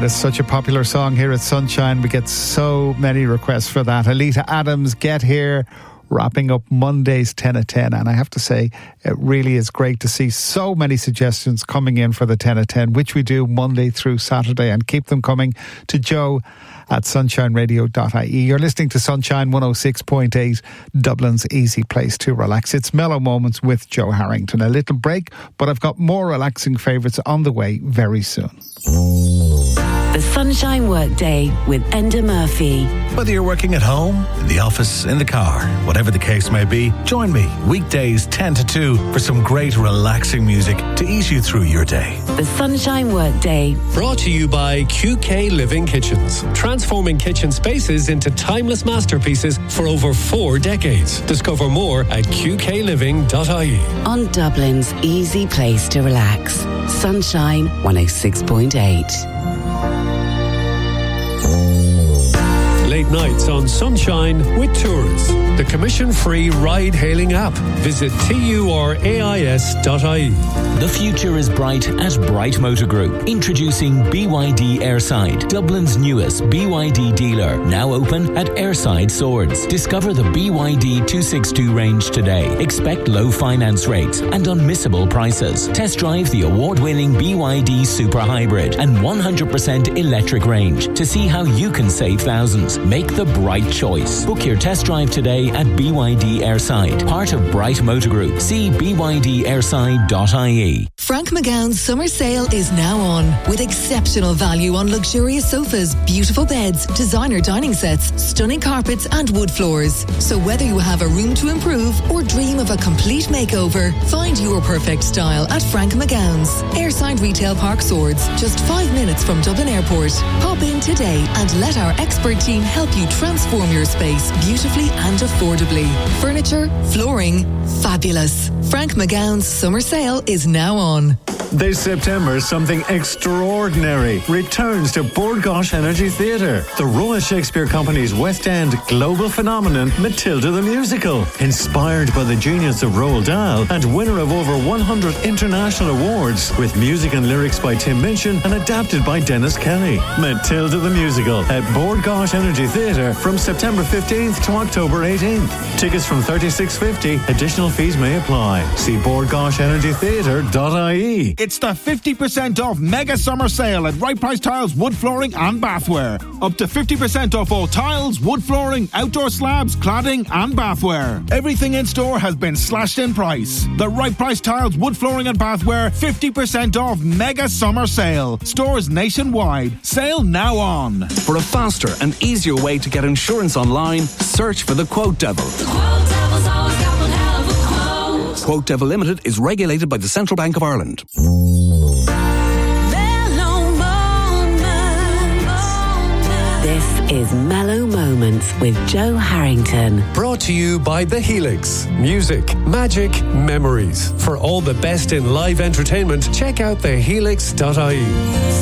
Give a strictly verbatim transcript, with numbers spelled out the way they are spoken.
That is such a popular song here at Sunshine. We get so many requests for that. Alita Adams, Get Here, wrapping up Monday's ten at ten. And I have to say, it really is great to see so many suggestions coming in for the ten at ten, which we do Monday through Saturday, and keep them coming to Joe at sunshine radio dot I E. You're listening to Sunshine one oh six point eight, Dublin's easy place to relax. It's Mellow Moments with Joe Harrington. A little break, but I've got more relaxing favourites on the way very soon. The Sunshine Workday with Enda Murphy. Whether you're working at home, in the office, in the car, whatever the case may be, join me weekdays ten to two for some great relaxing music to ease you through your day. The Sunshine Workday. Brought to you by Q K Living Kitchens. Transforming kitchen spaces into timeless masterpieces for over four decades. Discover more at q k living dot I E. On Dublin's easy place to relax. Sunshine one oh six point eight. Late nights on Sunshine with Tours, the commission-free ride-hailing app. Visit turais dot I E. The future is bright at Bright Motor Group. Introducing B Y D Airside, Dublin's newest B Y D dealer. Now open at Airside Swords. Discover the B Y D two sixty-two range today. Expect low finance rates and unmissable prices. Test drive the award-winning B Y D Super Hybrid and one hundred percent electric range to see how you can save thousands. Make the bright choice. Book your test drive today at B Y D Airside, part of Bright Motor Group. See b y d airside dot I E. Frank McGowan's summer sale is now on, with exceptional value on luxurious sofas, beautiful beds, designer dining sets, stunning carpets and wood floors. So whether you have a room to improve or dream of a complete makeover, find your perfect style at Frank McGowan's. Airside Retail Park Swords, just five minutes from Dublin Airport. Pop in today and let our expert team help you transform your space beautifully and affordably. Furniture, flooring, fabulous. Frank McGowan's summer sale is now on. This September, something extraordinary returns to Bord Gáis Energy Theatre. The Royal Shakespeare Company's West End global phenomenon, Matilda the Musical. Inspired by the genius of Roald Dahl and winner of over one hundred international awards, with music and lyrics by Tim Minchin and adapted by Dennis Kelly. Matilda the Musical at Bord Gáis Energy Theatre from September fifteenth to October eighteenth. Tickets from thirty-six fifty. Additional fees may apply. See bord gáis energy theatre dot I E. It's the fifty percent off mega summer sale at Right Price Tiles, wood flooring and bathware. Up to fifty percent off all tiles, wood flooring, outdoor slabs, cladding and bathware. Everything in store has been slashed in price. The Right Price Tiles, wood flooring and bathware fifty percent off mega summer sale. Stores nationwide. Sale now on. For a faster and easier way to get insurance online, search for the Quote Devil. The Quote Devil's always got one hell of a quote. Quote Devil Limited is regulated by the Central Bank of Ireland. This is Mellow Moments with Joe Harrington. Brought to you by The Helix. Music, magic, memories. For all the best in live entertainment, check out the helix dot I E.